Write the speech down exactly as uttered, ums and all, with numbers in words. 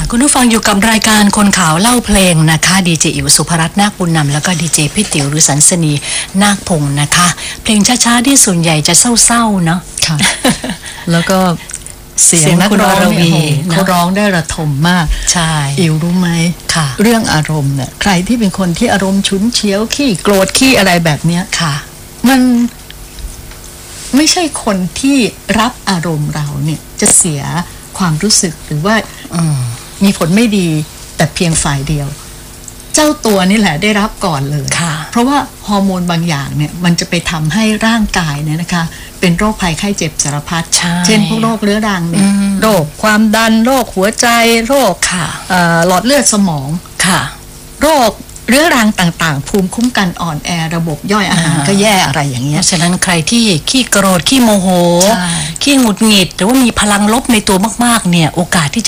คุณผู้ฟังอยู่กับรายการคนข่าวเล่าเพลงนะคะดีเจอิ๋วสุภรัตน์นาคบุญนำแล้วก็ดีเจพี่ติ๋วหรือสันสนีนาคพงศ์นะคะเพลงช้าๆที่ส่วนใหญ่จะเศร้าๆเนาะค่ะ แล้วก็เสียงนักร้องเนี่ยเขาร้องได้ระทมมากใช่อิ๋วรู้ไหมค่ะเรื่องอารมณ์เนี่ยใครที่เป็นคนที่อารมณ์ฉุนเฉียวขี้โกรธขี้อะไรแบบเนี้ยค่ะมันไม่ใช่คนที่รับอารมณ์เราเนี่ยจะเสียความรู้สึกหรือว่ามีผลไม่ดีแต่เพียงฝ่ายเดียวเจ้าตัวนี่แหละได้รับก่อนเลยเพราะว่าฮอร์โมนบางอย่างเนี่ยมันจะไปทำให้ร่างกายเนี่ยนะคะเป็นโรคภัยไข้เจ็บสารพัดเช่นพวกโรคเรื้อรังเนี่ยโรคความดันโรคหัวใจโรคหลอดเลือดสมองโรคเรื้อรังต่างๆภูมิคุ้มกันอ่อนแอระบบย่อยอาหารก็แย่อะไรอย่างเงี้ยฉะนั้นใครที่ขี้โกรธขี้โมโหขี้หงุดหงิดหรือว่ามีพลังลบในตัวมากๆเนี่ยโอกาสที่จะ